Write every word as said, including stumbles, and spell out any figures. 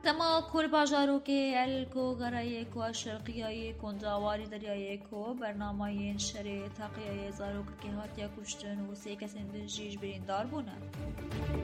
دما کل باجارو که الکو غرای کو شرقیای کنداواری دریای کو برنامه شری تقیای زارو که هاتیا کشتن و سه کسین درجیج بریندار بونه